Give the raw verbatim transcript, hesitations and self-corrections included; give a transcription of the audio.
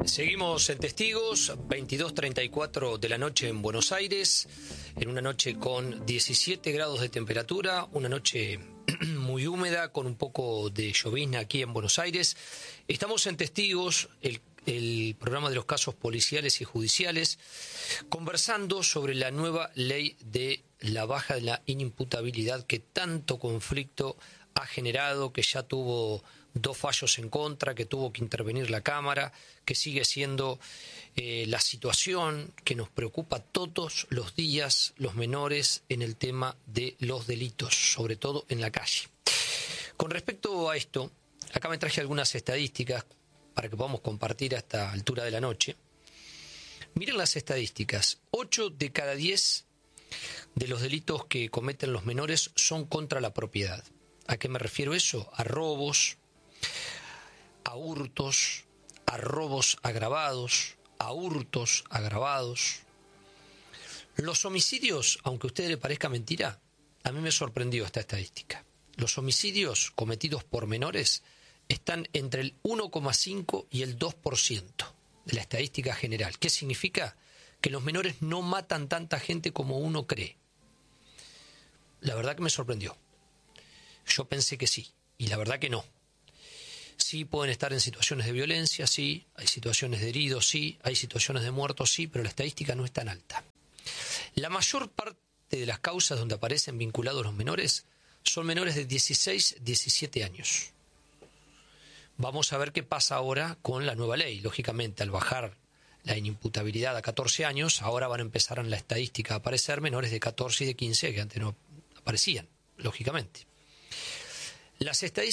Seguimos en Testigos, veintidós treinta y cuatro de la noche en Buenos Aires, en una noche con diecisiete grados de temperatura, una noche muy húmeda con un poco de llovizna aquí en Buenos Aires. Estamos en Testigos, el, el programa de los casos policiales y judiciales, conversando sobre la nueva ley de la baja de la inimputabilidad que tanto conflicto ha generado, que ya tuvo dos fallos en contra, que tuvo que intervenir la Cámara, que sigue siendo eh, la situación que nos preocupa todos los días los menores en el tema de los delitos, sobre todo en la calle. Con respecto a esto, acá me traje algunas estadísticas para que podamos compartir a esta altura de la noche. Miren las estadísticas, ocho de cada diez de los delitos que cometen los menores son contra la propiedad. ¿A qué me refiero eso? A robos, a hurtos, a robos agravados, a hurtos agravados. Los homicidios, aunque a usted le parezca mentira, a mí me sorprendió esta estadística. Los homicidios cometidos por menores están entre el uno coma cinco y el dos por ciento de la estadística general. ¿Qué significa? Que los menores no matan tanta gente como uno cree. La verdad que me sorprendió. Yo pensé que sí, y la verdad que no. Sí pueden estar en situaciones de violencia, sí, hay situaciones de heridos, sí, hay situaciones de muertos, sí, pero la estadística no es tan alta. La mayor parte de las causas donde aparecen vinculados los menores son menores de dieciséis, diecisiete años. Vamos a ver qué pasa ahora con la nueva ley. Lógicamente, al bajar la inimputabilidad a catorce años, ahora van a empezar en la estadística a aparecer menores de catorce y de quince que antes no aparecían, lógicamente. Las estadísticas